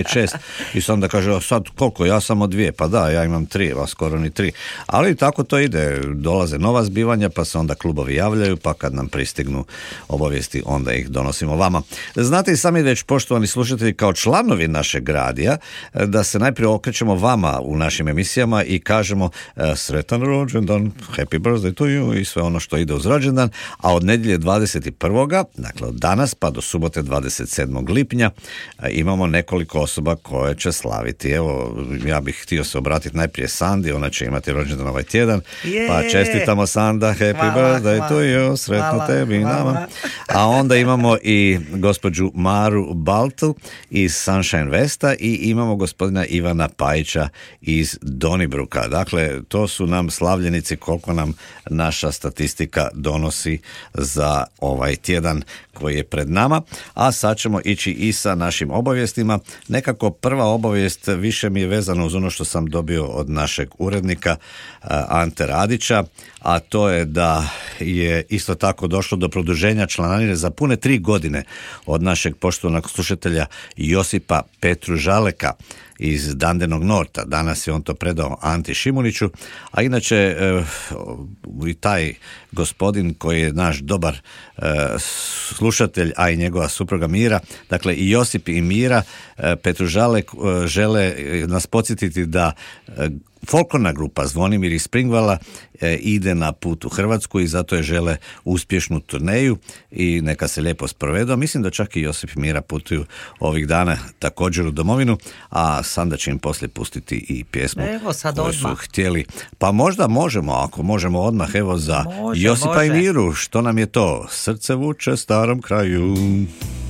6 i sad onda kaže, sad koliko, ja samo 2, pa da, ja imam 3, a skoro ni 3. Ali tako to ide, dolaze nova zbivanja, pa se onda klubovi javljaju, pa kad nam pristignu obavijesti, onda ih donosimo vama. Znate i sami već, poštovani slušatelji, kao članovi našeg radija, da se najprije okrećemo vama u našim emisijama i kažemo sretan rođendan, happy birthday to you i sve ono što ide uz rođendan, a od nedjelje 21. dakle od danas pa do subote 27. lipnja imamo nekoliko osoba koje će slaviti. Evo, ja bih htio se obratiti najprije Sandi, ona će imati rođendan ovaj tjedan, pa čestitamo Sanda, happy birthday to you, sretno tebi i nama. A onda imamo i gospođu Maru Baltu iz Sunshine Westa i imamo gospodina Ivana Pajića iz Donibruka. Dakle, to su nam slavljenici koliko nam naša statistika donosi za ovaj tjedan koji je pred nama, a sad ćemo ići i sa našim obavijestima. Nekako prva obavijest više mi je vezana uz ono što sam dobio od našeg urednika Ante Radića, a to je da je isto tako došlo do produženja članarine za pune 3 godine od našeg poštovanog slušatelja Josipa Petružaleka iz Dandenog Norta. Danas je on to predao Anti Šimuniću, a inače i taj gospodin koji je naš dobar slušatelj, a i njegova supruga Mira, dakle i Josip i Mira Petružalek žele nas podsjetiti da folklorna grupa Zvonimir iz Springvala ide na put u Hrvatsku i zato je žele uspješnu turneju i neka se lijepo sprovedu. Mislim da čak i Josip i Mira putuju ovih dana također u domovinu, a Sanda će im poslije pustiti i pjesmu koju su htjeli. Pa možda možemo, ako možemo odmah, evo za Josipa i Miru, što nam je to? Srce vuče starom kraju.